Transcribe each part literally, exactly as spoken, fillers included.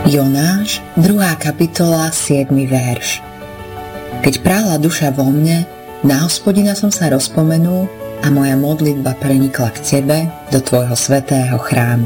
Jonáš, druhá kapitola, siedmy verš. Keď prála duša vo mne, na Hospodina som sa rozpomenul a moja modlitba prenikla k Tebe do Tvojho svätého chrámu.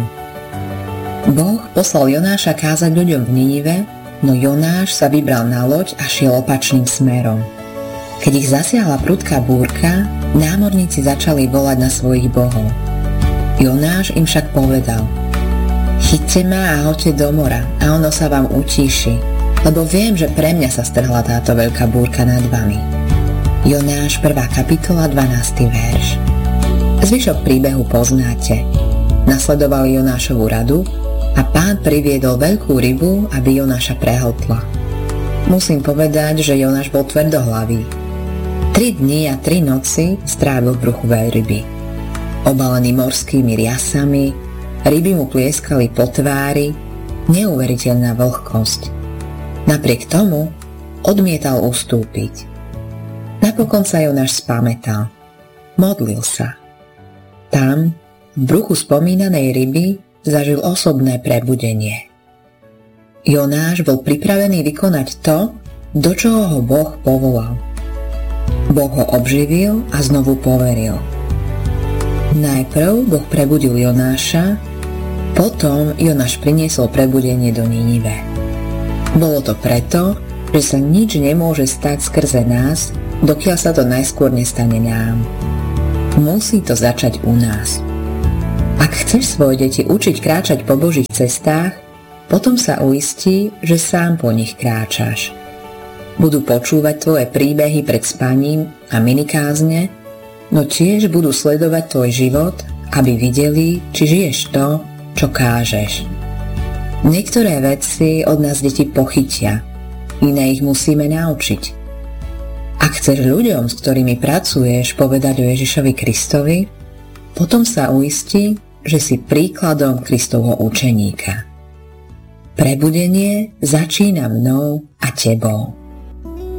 Boh poslal Jonáša kázať ľuďom v Ninive, no Jonáš sa vybral na loď a šiel opačným smerom. Keď ich zasiahla prudká búrka, námorníci začali volať na svojich bohov. Jonáš im však povedal: Chyťte ma a hoďte do mora a ono sa vám utíši, lebo viem, že pre mňa sa strhla táto veľká búrka nad vami. Jonáš, prvá kapitola, dvanásty verš. Zvyšok príbehu poznáte. Nasledovali Jonášovu radu a Pán priviedol veľkú rybu, aby Jonáša prehltla. Musím povedať, že Jonáš bol tvrdohlavý. Tri dni a tri noci strávil v bruchu veľryby. Obalený morskými riasami, ryby mu plieskali po tvári, neuveriteľná vlhkosť. Napriek tomu odmietal ustúpiť. Napokon sa Jonáš spamätal. Modlil sa. Tam, v bruchu spomínanej ryby, zažil osobné prebudenie. Jonáš bol pripravený vykonať to, do čoho ho Boh povolal. Boh ho obživil a znovu poveril. Najprv Boh prebudil Jonáša, potom Jonáš priniesol prebudenie do Ninive. Bolo to preto, že sa nič nemôže stať skrze nás, dokiaľ sa to najskôr nestane nám. Musí to začať u nás. Ak chceš svoje deti učiť kráčať po Božích cestách, potom sa uistí, že sám po nich kráčaš. Budú počúvať tvoje príbehy pred spaním a minikázne, no tiež budú sledovať tvoj život, aby videli, či žiješ to, čo kážeš. Niektoré veci od nás deti pochytia, iné ich musíme naučiť. Ak chceš ľuďom, s ktorými pracuješ, povedať o Ježišovi Kristovi, potom sa uistí, že si príkladom Kristovho učeníka. Prebudenie začína mnou a tebou.